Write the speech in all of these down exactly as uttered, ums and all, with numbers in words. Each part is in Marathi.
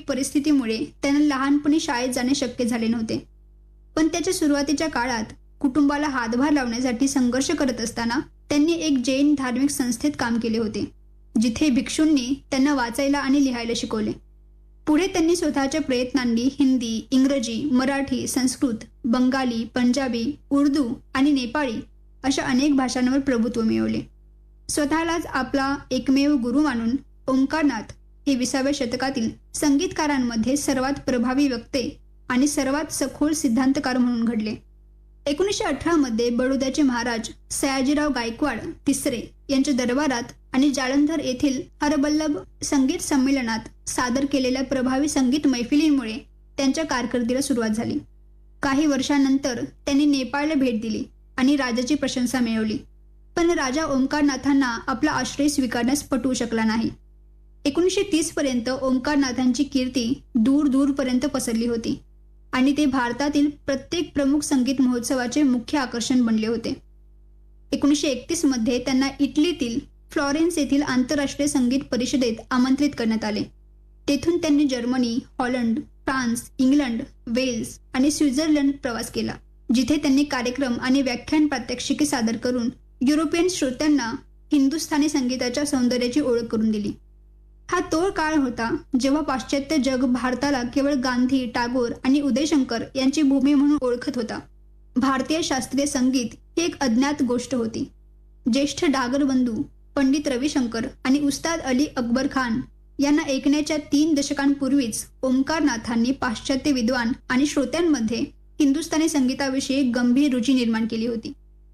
परिस्थितीमुळे त्यांना लहानपणी शाळेत जाणे शक्य झाले नव्हते. पण त्याच्या सुरुवातीच्या काळात कुटुंबाला हातभार लावण्यासाठी संघर्ष करत असताना त्यांनी एक जैन धार्मिक संस्थेत काम केले होते, जिथे भिक्षूंनी त्यांना वाचायला आणि लिहायला शिकवले. पुढे त्यांनी स्वतःच्या प्रयत्नांनी हिंदी, इंग्रजी, मराठी, संस्कृत, बंगाली, पंजाबी, उर्दू आणि नेपाळी अशा अनेक भाषांवर प्रभुत्व मिळवले. स्वतःलाच आपला एकमेव गुरु मानून ओंकारनाथ हे विसाव्या शतकातील संगीतकारांमध्ये सर्वात प्रभावी वक्ते आणि सर्वात सखोल सिद्धांतकार म्हणून घडले. एकोणीसशे अठरा मध्ये बडोद्याचे महाराज सयाजीराव गायकवाड तिसरे यांच्या दरबारात आणि जालंधर येथील हरबल्लभ संगीत संमेलनात सादर केलेल्या प्रभावी संगीत मैफिलींमुळे त्यांच्या कारकिर्दीला सुरुवात झाली. काही वर्षांनंतर त्यांनी नेपाळला भेट दिली आणि राजाची प्रशंसा मिळवली. पण राजा ओंकारनाथांना आपला आश्रय स्वीकारण्यास पटवू शकला नाही. एकोणीसशे तीस पर्यंत ओंकारनाथांची कीर्ती दूर दूरपर्यंत पसरली होती आणि ते भारतातील प्रत्येक प्रमुख संगीत महोत्सवाचे मुख्य आकर्षण बनले होते. एकोणीसशे एकतीस मध्ये त्यांना इटलीतील फ्लॉरेन्स येथील आंतरराष्ट्रीय संगीत परिषदेत आमंत्रित करण्यात आले. तेथून त्यांनी Germany, Holland, France, England, Wales आणि स्वित्झर्लंड प्रवास केला, जिथे त्यांनी कार्यक्रम आणि व्याख्यान प्रात्यक्षिके सादर करून युरोपियन श्रोत्यांना हिंदुस्थानी संगीताच्या सौंदर्याची ओळख करून दिली. हा तो काळ होता जेव्हा पाश्चात्य जग भारताला केवळ गांधी, टागोर आणि उदयशंकर यांची भूमी म्हणून ओळखत होता. भारतीय शास्त्रीय संगीत ही एक अज्ञात गोष्ट होती. ज्येष्ठ डागर बंधू पंडित रविशंकर आणि उस्ताद अली अकबर खान यांना ऐकण्याच्या तीन दशकांपूर्वीच ओंकारनाथांनी पाश्चात्य विद्वान आणि श्रोत्यांमध्ये हिंदुस्थानी संगीताविषयी गंभीर रुची निर्माण केली होती.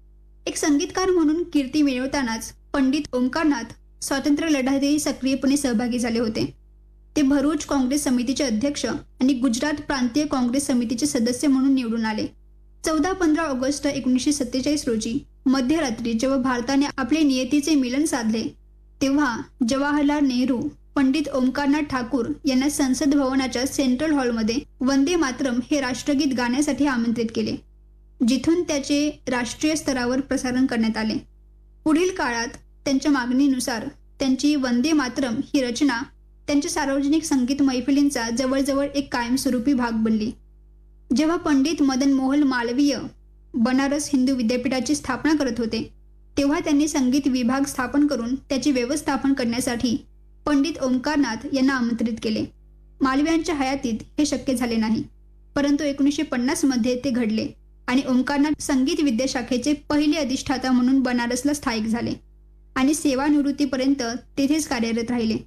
एक संगीतकार म्हणून कीर्ती मिळवतानाच पंडित ओंकारनाथ स्वातंत्र्य लढ्यातही सक्रियपणे सहभागी झाले होते. ते भरूच काँग्रेस समितीचे अध्यक्ष आणि गुजरात प्रांतीय काँग्रेस समितीचे सदस्य म्हणून निवडून आले. चौदा पंधरा ऑगस्ट एकोणीसशे सत्तेचाळीस रोजी मध्यरात्री जेव्हा भारताने आपले नियतीचे मिलन साधले, तेव्हा जवाहरलाल नेहरू पंडित ओंकारनाथ ठाकूर यांना संसद भवनाच्या सेंट्रल हॉलमध्ये वंदे मातरम हे राष्ट्रगीत गाण्यासाठी आमंत्रित केले, जिथून त्याचे राष्ट्रीय स्तरावर प्रसारण करण्यात आले. पुढील काळात त्यांच्या मागणीनुसार त्यांची वंदे मातरम ही रचना त्यांच्या सार्वजनिक संगीत मैफिलींचा जवळजवळ एक कायमस्वरूपी भाग बनली. जेव्हा पंडित मदन मोहन मालवीय बनारस हिंदू विद्यापीठाची स्थापना करत होते, तेव्हा त्यांनी संगीत विभाग स्थापन करून त्याचे व्यवस्थापन करण्यासाठी पंडित ओंकारनाथ यांना आमंत्रित केले. मालवीयांच्या हयातीत हे शक्य झाले नाही, परंतु एकोणीसशे पन्नास मध्ये ते घडले आणि ओंकारनाथ संगीत विद्याशाखेचे पहिले अधिष्ठाता म्हणून बनारसला स्थायिक झाले आणि सेवानिवृत्तीपर्यंत तेथेच कार्यरत राहिले.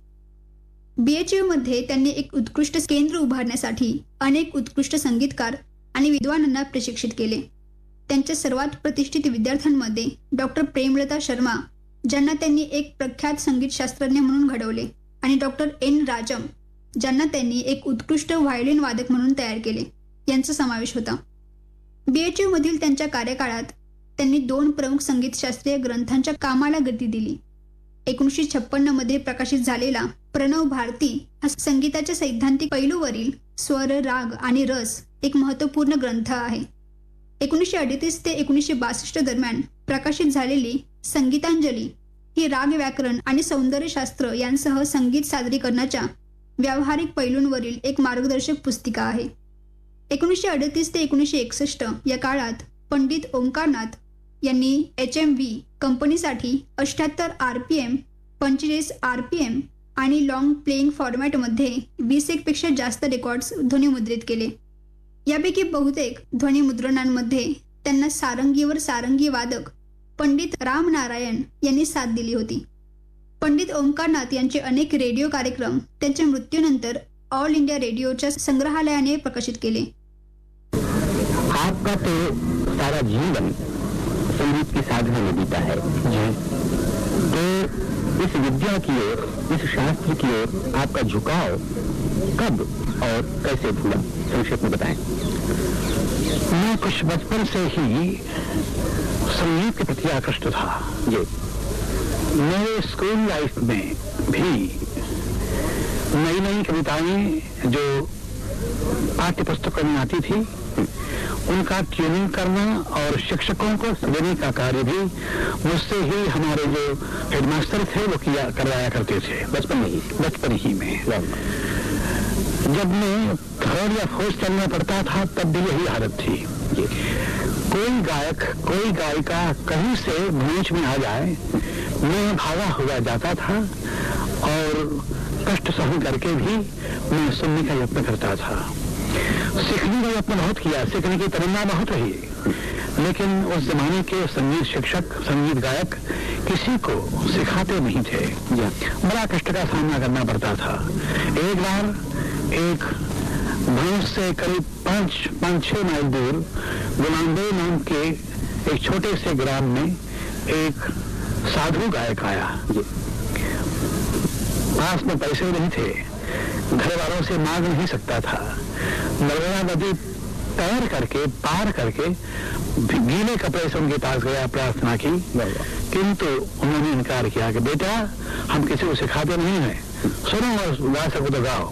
बीएचयू मध्ये त्यांनी एक उत्कृष्ट केंद्र उभारण्यासाठी अनेक उत्कृष्ट संगीतकार आणि विद्वानांना प्रशिक्षित केले. त्यांच्या सर्वात प्रतिष्ठित विद्यार्थ्यांमध्ये डॉक्टर प्रेमलता शर्मा, ज्यांना त्यांनी एक प्रख्यात संगीत शास्त्रज्ञ म्हणून घडवले, आणि डॉक्टर एन राजम, ज्यांना त्यांनी एक उत्कृष्ट व्हायोलिन वादक म्हणून तयार केले, यांचा समावेश होता. बीएचयू मधील त्यांच्या कार्यकाळात त्यांनी दोन प्रमुख संगीतशास्त्रीय ग्रंथांच्या कामाला गती दिली. एकोणीसशे छप्पन्न मध्ये प्रकाशित झालेला प्रणव भारती हा संगीताच्या सैद्धांतिक पैलूवरील स्वर, राग आणि रस एक महत्वपूर्ण ग्रंथ आहे. एकोणीसशे अडतीस ते एकोणीसशे बासष्ट दरम्यान प्रकाशित झालेली संगीतांजली ही राग, व्याकरण आणि सौंदर्यशास्त्र यांसह संगीत सादरीकरणाच्या व्यावहारिक पैलूंवरील एक मार्गदर्शक पुस्तिका आहे. एकोणीसशे अडतीस ते एकोणीसशे एकसष्ट या काळात पंडित ओंकारनाथ यांनी एच एम व्ही कंपनीसाठी अठ्ठ्याहत्तर आर पी एम, पंचेचाळीस आर पी एम आणि लॉंग प्लेइंग फॉर्मॅटमध्ये वीस एक पेक्षा जास्त रेकॉर्ड्स ध्वनिमुद्रित केले. यापैकी बहुतेक ध्वनिमुद्रणांमध्ये त्यांना सारंगीवर सारंगी वादक पंडित राम नारायण यांनी साथ दिली होती. पंडित ओंकारनाथ यांचे अनेक रेडिओ कार्यक्रम त्यांच्या मृत्यूनंतर ऑल इंडिया रेडिओच्या संग्रहालयाने प्रकाशित केले. आपका तो सारा जीवन संगीत की साधना में बीता है जी, तो इस विद्या की ओर, इस शास्त्र की ओर आपका झुकाव कब और कैसे हुआ, संक्षेप में बताएं. मैं कुछ बचपन से ही संगीत के प्रति आकृष्ट था. जी, मेरे स्कूल लाइफ में भी नई नई कविताएं जो पाठ्य पुस्तकों में आती थी, उनका ट्यूनिंग करना और शिक्षकों को देने का कार्य भी मुझसे ही हमारे जो हेडमास्टर थे वो किया करवाया करते थे, बचपन में ही बचपन ही में. जब मैं थर्ड या फोर्थ चलना पड़ता था तब भी यही हालत थी। कोई गायक कोई गायिका कहीं से भूंज में आ जाए, मैं भागा हुआ जाता था और कष्ट सहन करके भी मैं सुनने का यत्न करता था। सीखने का यत्न बहुत किया, सीखने की तमन्ना बहुत रही, लेकिन उस जमाने के संगीत शिक्षक, संगीत गायक किसी को सिखाते नहीं थे। बड़ा कष्ट का सामना करना पड़ता था। एक बार एक भैंस से करीब पांच पांच छह माइल दूर गुलामदेव नाम के एक छोटे से ग्राम में एक साधु गायक आया। पास में पैसे नहीं थे, घर वालों से मांग नहीं सकता था। नर्मदा नदी तैर करके पार करके गीले कपड़े से उनके पास गया, प्रार्थना की, किंतु उन्होंने इनकार किया कि बेटा हम किसी को सिखाते नहीं हैं, सुनो और गा सको तो गाओ।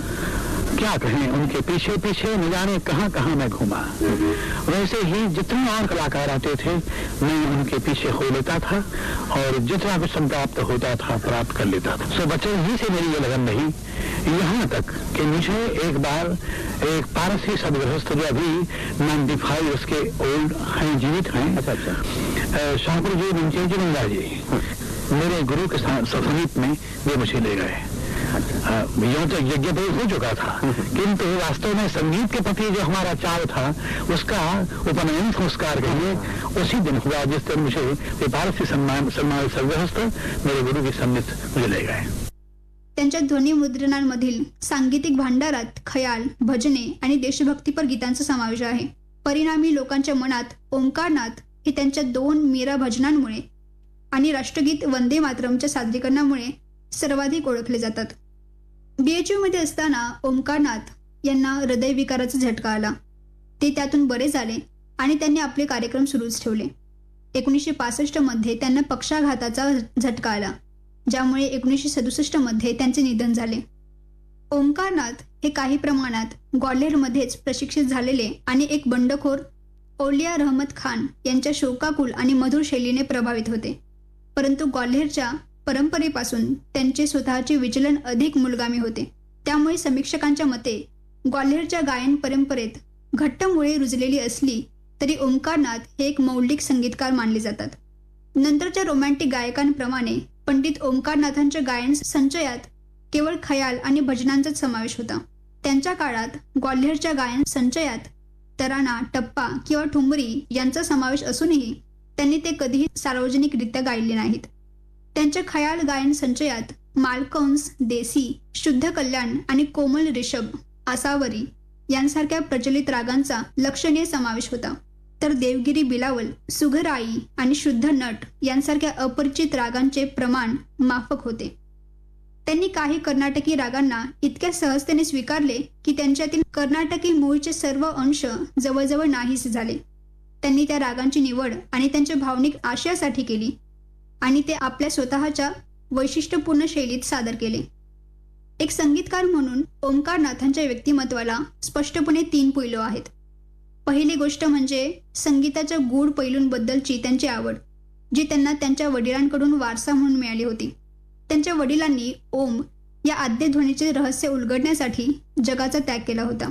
क्या कहें, उनके पीछे पीछे न जाने कहां कहां मैं घूमा। वैसे ही जितने और कलाकार आते थे मैं उनके पीछे हो लेता था और जितना कुछ प्राप्त होता था प्राप्त कर लेता था। सो बचपन ही से मेरी ये लगन रही, यहाँ तक कि मुझे एक बार एक पारसी सदगृहस्थ जो अभी नाइन्टी फाइव उसके ओल्ड हैं, जीवित हैं, शाहपुर जी मंचे जी गंगा जी, मेरे गुरु के समीप में वे मुझे ले गए। यूं तो यज्ञ हो चुका था, किंतु वास्तव में संगीत के प्रति जो हमारा चाव था उसका उपनयन संस्कार के लिए उसी दिन हुआ जिस दिन मुझे वे पारसी सम्मान सम्मान सर्वहस्त मेरे गुरु के सन्निध मुझे ले गए। त्यांच्या ध्वनी मुद्रणांमधील सांगीतिक भांडारात खयाल, भजने आणि देशभक्तीपर गीतांचा समावेश आहे। परिणामी लोकांच्या मनात ओंकारनाथ हे त्यांच्या दोन मीरा भजनांमुळे आणि राष्ट्रगीत वंदे मातरमच्या सादरीकरणामुळे सर्वाधिक ओळखले जातात। बीएचयू मध्ये असताना ओंकारनाथ यांना हृदयविकाराचा झटका आला। ते त्यातून बरे झाले आणि त्यांनी आपले कार्यक्रम सुरूच ठेवले। एकोणीसशे पासष्ट मध्ये त्यांना पक्षाघाताचा झटका आला, ज्यामुळे एकोणीसशे सदुसष्ट मध्ये त्यांचे निधन झाले। ओंकारनाथ हे काही प्रमाणात ग्वाल्हेरमध्येच प्रशिक्षित झालेले आणि एक बंडखोर औलिया रहमत खान यांच्या शोकाकुल आणि मधुर शैलीने प्रभावित होते, परंतु ग्वाल्हेरच्या परंपरेपासून त्यांचे स्वतःचे विचलन अधिक मूलगामी होते। त्यामुळे समीक्षकांच्या मते ग्वाल्हेरच्या गायन परंपरेत घट्ट मुळे रुजलेली असली तरी ओंकारनाथ हे एक मौलिक संगीतकार मानले जातात। नंतरच्या रोमॅन्टिक गायकांप्रमाणे पंडित ओंकारनाथांच्या गायन संचयात केवळ खयाल आणि भजनांचाच समावेश होता। त्यांच्या काळात ग्वाल्हेरच्या गायन संचयात तराना, टप्पा किंवा ठुमरी यांचा समावेश असूनही त्यांनी ते कधीही सार्वजनिकरित्या गायले नाहीत। त्यांच्या खयाल गायन संचयात मालकंस, देसी, शुद्ध कल्याण आणि कोमल ऋषभ, आसावरी यांसारख्या प्रचलित रागांचा लक्षणीय समावेश होता, तर देवगिरी बिलावल, सुघराई आणि शुद्ध नट यांसारख्या अपरिचित रागांचे प्रमाण माफक होते। त्यांनी काही कर्नाटकी रागांना इतक्या सहजतेने स्वीकारले की त्यांच्यातील कर्नाटकी मूळचे सर्व अंश जवळजवळ नाहीसे झाले। त्यांनी त्या रागांची निवड आणि त्यांच्या भावनिक आशयासाठी केली आणि ते आपल्या स्वतःच्या वैशिष्ट्यपूर्ण शैलीत सादर केले। एक संगीतकार म्हणून ओंकारनाथांच्या व्यक्तिमत्वाला स्पष्टपणे तीन पैलू आहेत। पहिली गोष्ट म्हणजे संगीताच्या गूढ पैलूंबद्दलची त्यांची आवड, जी त्यांना त्यांच्या वडिलांकडून वारसा म्हणून मिळाली होती। त्यांच्या वडिलांनी ओम या आद्य ध्वनीचे रहस्य उलगडण्यासाठी जगाचा त्याग केला होता।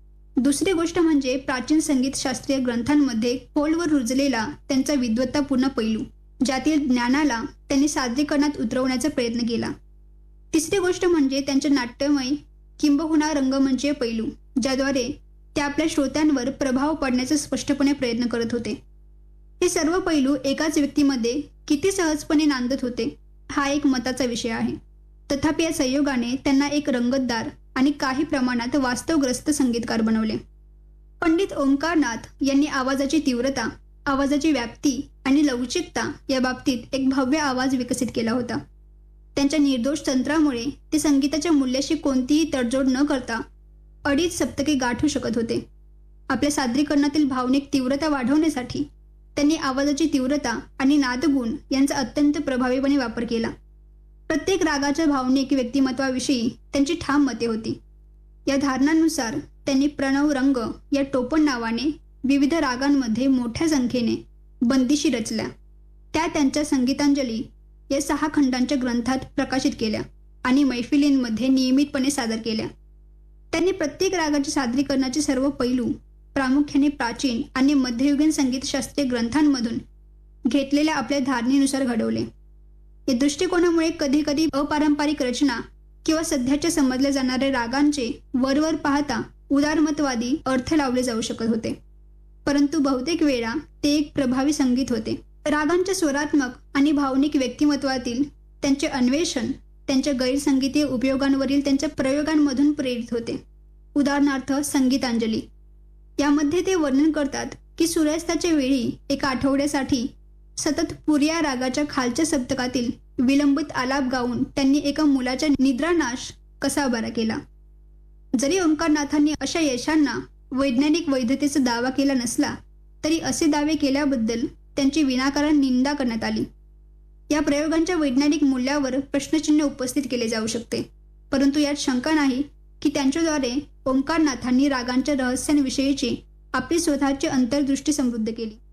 दुसरी गोष्ट म्हणजे प्राचीन संगीत शास्त्रीय ग्रंथांमध्ये खोलवर रुजलेला त्यांचा विद्वत्तापूर्ण पैलू, ज्यातील ज्ञानाला त्यांनी सादरीकरणात उतरवण्याचा प्रयत्न केला। तिसरी गोष्ट म्हणजे त्यांचे नाट्यमय किंबहुना रंगमंचीय पैलू, ज्याद्वारे ते आपल्या श्रोत्यांवर प्रभाव पाडण्याचा स्पष्टपणे प्रयत्न करत होते। हे सर्व पैलू एकाच व्यक्तीमध्ये किती सहजपणे नांदत होते हा एक मताचा विषय आहे। तथापि या संयोगाने त्यांना एक रंगतदार आणि काही प्रमाणात वास्तवग्रस्त संगीतकार बनवले। पंडित ओंकारनाथ यांनी आवाजाची तीव्रता, आवाजाची व्याप्ती आणि लवचिकता या बाबतीत एक भव्य आवाज विकसित केला होता। त्यांच्या निर्दोष तंत्रामुळे ते संगीताच्या मूल्याशी कोणतीही तडजोड न करता अडीच सप्तके गाठू शकत होते। आपल्या सादरीकरणातील भावनिक तीव्रता वाढवण्यासाठी त्यांनी आवाजाची तीव्रता आणि नादगुण यांचा अत्यंत प्रभावीपणे वापर केला। प्रत्येक रागाच्या भावनिक व्यक्तिमत्वाविषयी त्यांची ठाम मते होती। या धारणांनुसार त्यांनी प्रणव रंग या टोपण नावाने विविध रागांमध्ये मोठ्या संख्येने बंदिशी रचल्या। त्या त्यांच्या संगीतांजली या सहा खंडांच्या ग्रंथात प्रकाशित केल्या आणि मैफिलींमध्ये नियमितपणे सादर केल्या। त्यांनी प्रत्येक रागाच्या सादरीकरणाचे सर्व पैलू प्रामुख्याने प्राचीन आणि मध्ययुगीन संगीतशास्त्रीय ग्रंथांमधून घेतलेल्या आपल्या धारणेनुसार घडवले. या दृष्टिकोनामुळे कधी कधी अपारंपरिक रचना किंवा सध्याच्या समजल्या जाणाऱ्या रागांचे वरवर पाहता उदारमतवादी अर्थ लावले जाऊ शकत होते, परंतु बहुतेक वेळा ते एक प्रभावी संगीत होते. रागांच्या स्वरात्मक आणि भावनिक व्यक्तिमत्वातील त्यांचे अन्वेषण त्यांच्या गैरसंगीतीय उपयोगांवरील त्यांच्या प्रयोगांमधून प्रेरित होते. उदाहरणार्थ संगीतांजली यामध्ये ते वर्णन करतात की सूर्यास्ताच्या वेळी एका आठवड्यासाठी सतत पुरिया रागाच्या खालच्या सप्तकातील विलंबित आलाप गाऊन त्यांनी एका मुलाचा निद्रानाश कसा बरा केला. जरी ओंकारनाथांनी अशा यशांना वैज्ञानिक वैधतेचा दावा केला नसला तरी असे दावे केल्याबद्दल त्यांची विनाकारण निंदा करण्यात आली. या प्रयोगांच्या वैज्ञानिक मूल्यावर प्रश्नचिन्ह उपस्थित केले जाऊ शकते, परंतु यात शंका नाही की त्यांच्याद्वारे ओंकारनाथांनी रागांच्या रहस्यांविषयीची आपली स्वतःची अंतर्दृष्टी समृद्ध केली.